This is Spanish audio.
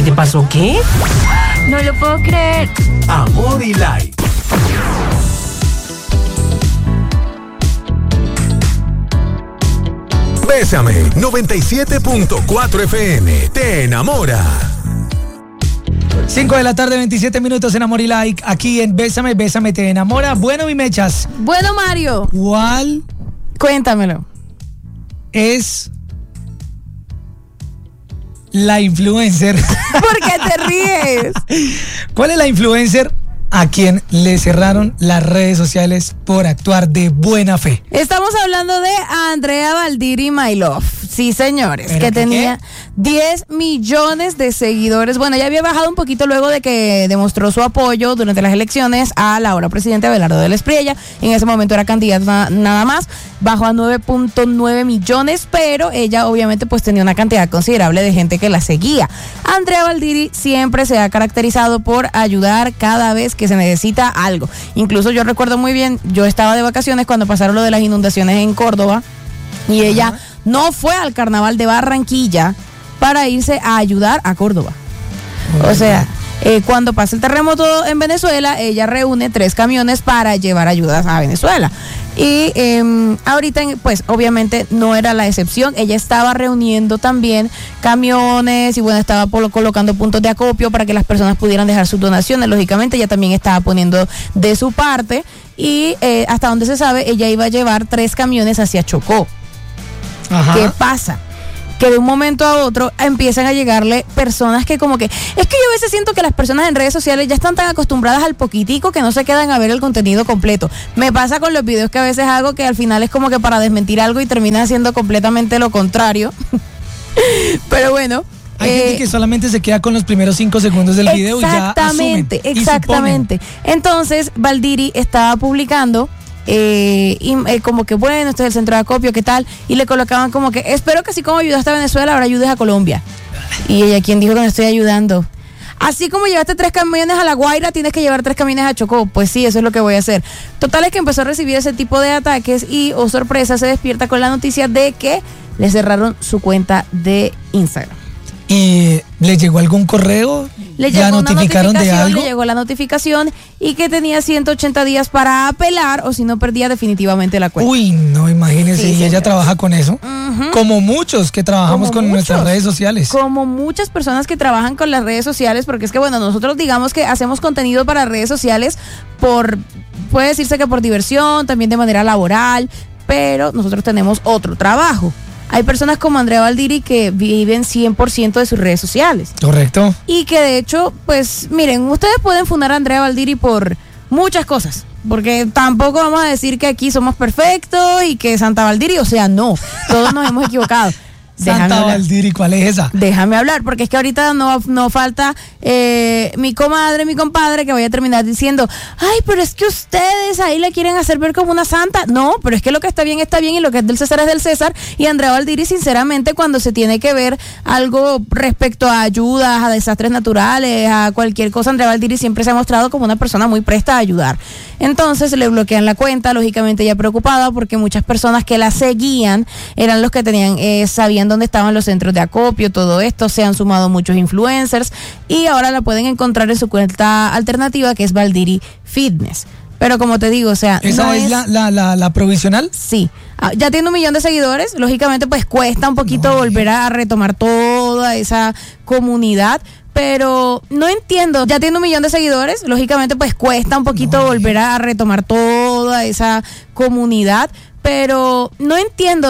¿Te pasó qué? No lo puedo creer. Amor y Light. Bésame 97.4 FM. Te enamora. 5 de la tarde, 27 minutos en Amor y Like. Aquí en Bésame, Bésame, Te enamora. Bueno, mi mechas. Bueno, Mario. ¿Cuál Cuéntamelo. es la influencer? ¿Por qué te ríes? ¿Cuál es la influencer a quien le cerraron las redes sociales por actuar de buena fe? Estamos hablando de Andrea Valdiri My Love. Sí, señores, ¿Pero que qué? tenía 10 millones de seguidores. Bueno, ya había bajado un poquito luego de que demostró su apoyo durante las elecciones a la ahora presidente Abelardo de la Espriella. En ese momento era candidata nada más. Bajó a 9.9 millones, pero ella obviamente pues tenía una cantidad considerable de gente que la seguía. Andrea Valdiri siempre se ha caracterizado por ayudar cada vez que se necesita algo. Incluso yo recuerdo muy bien, yo estaba de vacaciones cuando pasaron lo de las inundaciones en Córdoba y ella no fue al carnaval de Barranquilla para irse a ayudar a Córdoba. O sea, cuando pasa el terremoto en Venezuela, ella reúne 3 camiones para llevar ayudas a Venezuela. Y ahorita, pues obviamente no era la excepción. Ella estaba reuniendo también camiones y bueno, estaba colocando puntos de acopio para que las personas pudieran dejar sus donaciones. Lógicamente ella también estaba poniendo de su parte y hasta donde se sabe, ella iba a llevar 3 camiones hacia Chocó. Ajá. ¿Qué pasa? Que de un momento a otro empiezan a llegarle personas que como que... Es que yo a veces siento que las personas en redes sociales ya están tan acostumbradas al poquitico que no se quedan a ver el contenido completo. Me pasa con los videos que a veces hago que al final es como que para desmentir algo y termina haciendo completamente lo contrario. Pero bueno... Hay gente que solamente se queda con los primeros 5 segundos del video y ya asumen y exactamente. Entonces, Valdiri estaba publicando... como que bueno, este es el centro de acopio, ¿qué tal? Y le colocaban como que espero que así como ayudaste a Venezuela, ahora ayudes a Colombia. Y ella, ¿quién dijo que no estoy ayudando? Así como llevaste 3 camiones a La Guaira, tienes que llevar 3 camiones a Chocó. Pues sí, eso es lo que voy a hacer. Total es que empezó a recibir ese tipo de ataques y, oh sorpresa, se despierta con la noticia de que le cerraron su cuenta de Instagram. ¿Y le llegó algún correo? Le ¿Ya llegó una notificaron de notificación, algo? le llegó la notificación y que tenía 180 días para apelar o si no perdía definitivamente la cuenta. Uy, no, imagínense, Sí, y ella señor. trabaja con eso. Como muchos que trabajamos con nuestras redes sociales. Como muchas personas que trabajan con las redes sociales, porque es que bueno, nosotros digamos que hacemos contenido para redes sociales puede decirse que por diversión, también de manera laboral, pero nosotros tenemos otro trabajo. Hay personas como Andrea Valdiri que viven 100% de sus redes sociales. Correcto. Y que de hecho, pues miren, ustedes pueden fundar a Andrea Valdiri por muchas cosas. Porque tampoco vamos a decir que aquí somos perfectos y que Santa Valdiri, o sea, no, todos nos hemos equivocado. Santa Valdiri, ¿cuál es esa? Déjame hablar, porque es que ahorita no falta mi comadre, mi compadre, que vaya a terminar diciendo, ay, pero es que ustedes ahí la quieren hacer ver como una santa. No, pero es que lo que está bien y lo que es del César es del César. Y Andrea Valdiri, sinceramente, cuando se tiene que ver algo respecto a ayudas, a desastres naturales, a cualquier cosa, Andrea Valdiri siempre se ha mostrado como una persona muy presta a ayudar. Entonces le bloquean la cuenta, lógicamente ella preocupada, porque muchas personas que la seguían eran los que sabían dónde estaban los centros de acopio, todo esto. Se han sumado muchos influencers y ahora la pueden encontrar en su cuenta alternativa, que es Valdiri Fitness. Pero como te digo, o sea, ¿esa no es la provisional? Sí. Ya tiene 1 millón de seguidores, lógicamente pues cuesta un poquito volver a retomar toda esa comunidad. Pero no entiendo, ya tiene 1 millón de seguidores, lógicamente pues cuesta un poquito volver a retomar toda esa comunidad, pero no entiendo.